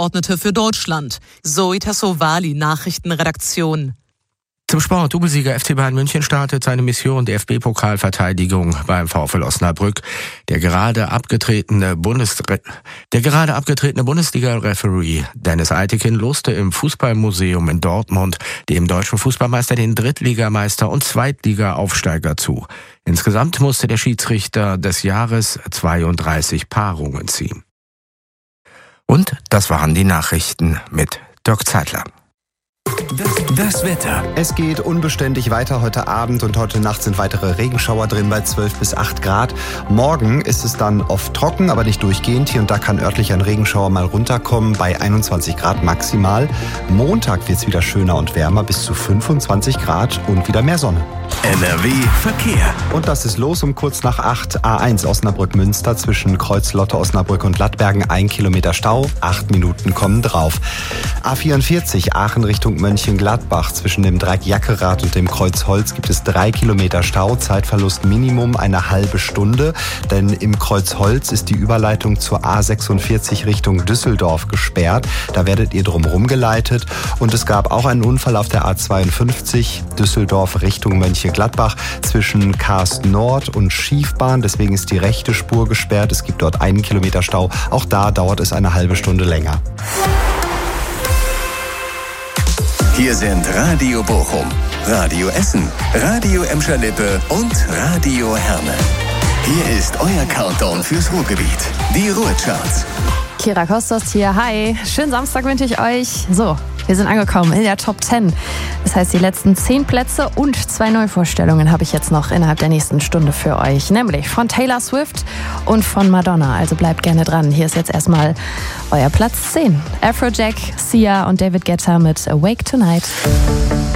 Abgeordnete für Deutschland. Zoe Tassovali, Nachrichtenredaktion. Zum Sport. Doublesieger FC Bayern München startet seine Mission DFB-Pokalverteidigung beim VfL Osnabrück. Der gerade abgetretene Bundesliga-Referee Dennis Eitekin loste im Fußballmuseum in Dortmund dem deutschen Fußballmeister den Drittligameister und Zweitliga-Aufsteiger zu. Insgesamt musste der Schiedsrichter des Jahres 32 Paarungen ziehen. Und das waren die Nachrichten mit Dirk Zeitler. Das Wetter. Es geht unbeständig weiter heute Abend und heute Nacht sind weitere Regenschauer drin bei 12 bis 8 Grad. Morgen ist es dann oft trocken, aber nicht durchgehend. Hier und da kann örtlich ein Regenschauer mal runterkommen bei 21 Grad maximal. Montag wird es wieder schöner und wärmer bis zu 25 Grad und wieder mehr Sonne. NRW Verkehr. Und das ist los um kurz nach 8. A1 Osnabrück-Münster zwischen Kreuz-Lotte, Osnabrück und Lattbergen 1 Kilometer Stau. 8 Minuten kommen drauf. A44 Aachen Richtung Mönchengladbach zwischen dem Dreieck Jackerath und dem Kreuz Holz gibt es 3 Kilometer Stau. Zeitverlust Minimum eine halbe Stunde. Denn im Kreuz Holz ist die Überleitung zur A46 Richtung Düsseldorf gesperrt. Da werdet ihr drumherum geleitet. Und es gab auch einen Unfall auf der A52 Düsseldorf Richtung Mönchengladbach zwischen Karst Nord und Schiefbahn. Deswegen ist die rechte Spur gesperrt. Es gibt dort 1 Kilometer Stau. Auch da dauert es eine halbe Stunde länger. Hier sind Radio Bochum, Radio Essen, Radio Emscher-Lippe und Radio Herne. Hier ist euer Countdown fürs Ruhrgebiet. Die Ruhrcharts. Kira Kostos hier, hi. Schönen Samstag wünsche ich euch. So, wir sind angekommen in der Top 10. Das heißt, die letzten 10 Plätze und 2 Neuvorstellungen habe ich jetzt noch innerhalb der nächsten Stunde für euch. Nämlich von Taylor Swift und von Madonna. Also bleibt gerne dran. Hier ist jetzt erstmal euer Platz 10. Afrojack, Sia und David Guetta mit Awake Tonight.